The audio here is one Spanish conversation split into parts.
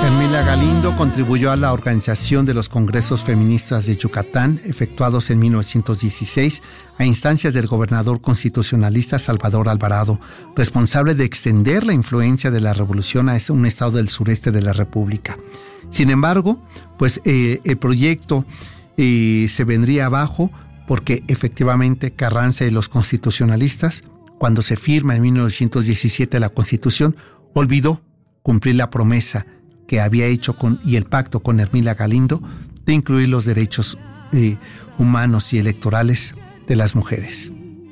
Hermila Galindo contribuyó a la organización de los congresos feministas de Yucatán, efectuados en 1916, a instancias del gobernador constitucionalista Salvador Alvarado, responsable de extender la influencia de la revolución a un estado del sureste de la República. Sin embargo, pues el proyecto se vendría abajo porque efectivamente Carranza y los constitucionalistas, cuando se firma en 1917 la Constitución, olvidó cumplir la promesa que había hecho y el pacto con Hermila Galindo de incluir los derechos humanos y electorales de las mujeres.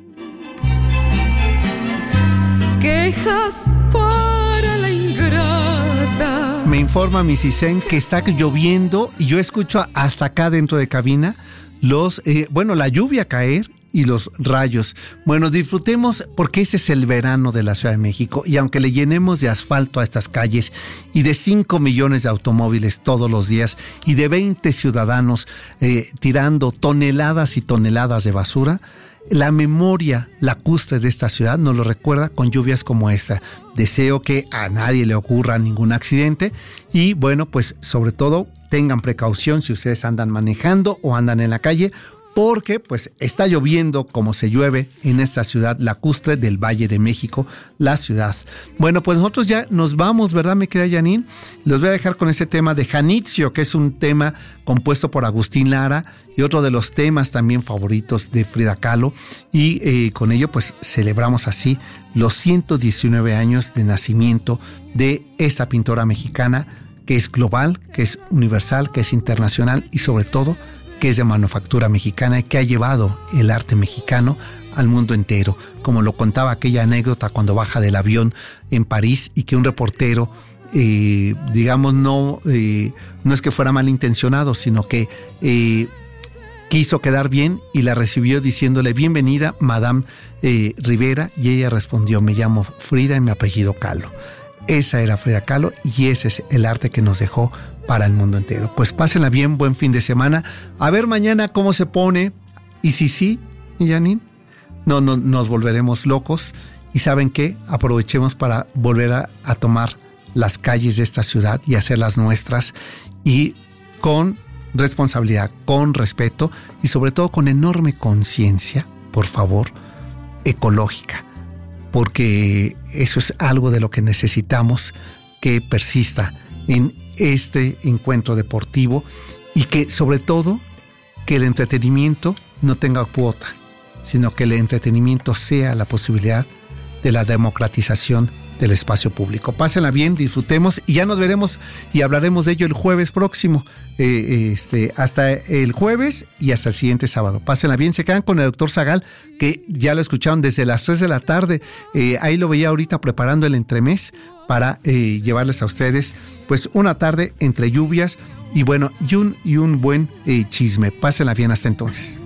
Quejas para la ingrata. Me informa mi Cisen que está lloviendo y yo escucho hasta acá dentro de cabina la lluvia caer y los rayos. Bueno, disfrutemos porque ese es el verano de la Ciudad de México y aunque le llenemos de asfalto a estas calles y de 5 millones de automóviles todos los días y de 20 ciudadanos tirando toneladas y toneladas de basura, la memoria lacustre de esta ciudad nos lo recuerda con lluvias como esta. Deseo que a nadie le ocurra ningún accidente y bueno, pues sobre todo tengan precaución si ustedes andan manejando o andan en la calle, porque pues está lloviendo como se llueve en esta ciudad lacustre del Valle de México, la ciudad. Bueno, pues nosotros ya nos vamos, ¿verdad, mi querida Janine? Los voy a dejar con ese tema de Janitzio, que es un tema compuesto por Agustín Lara y otro de los temas también favoritos de Frida Kahlo. Y con ello pues celebramos así los 119 años de nacimiento de esta pintora mexicana que es global, que es universal, que es internacional y sobre todo que es de manufactura mexicana y que ha llevado el arte mexicano al mundo entero, como lo contaba aquella anécdota cuando baja del avión en París y que un reportero, no es que fuera malintencionado, sino que quiso quedar bien y la recibió diciéndole bienvenida, Madame Rivera, y ella respondió, me llamo Frida y mi apellido Kahlo. Esa era Frida Kahlo y ese es el arte que nos dejó para el mundo entero. Pues pásenla bien, buen fin de semana. A ver mañana cómo se pone. Y si sí, Janine, no nos volveremos locos. Y ¿saben qué? Aprovechemos para volver a tomar las calles de esta ciudad y hacerlas nuestras. Y con responsabilidad, con respeto y sobre todo con enorme conciencia, por favor, ecológica. Porque eso es algo de lo que necesitamos que persista en este encuentro deportivo y que sobre todo que el entretenimiento no tenga cuota, sino que el entretenimiento sea la posibilidad de la democratización del espacio público. Pásenla bien, disfrutemos y ya nos veremos y hablaremos de ello el jueves próximo, hasta el jueves y hasta el siguiente sábado. Pásenla bien, se quedan con el doctor Zagal, que ya lo escucharon desde las 3 de la tarde, ahí lo veía ahorita preparando el entremés para llevarles a ustedes pues una tarde entre lluvias y bueno, y un buen chisme. Pásenla bien hasta entonces.